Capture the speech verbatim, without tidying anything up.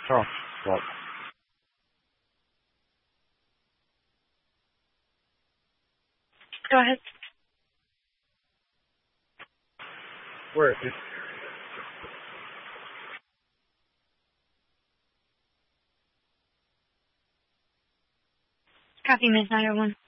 Oh, well, Go ahead. where is it? Copy, Miss nine oh one.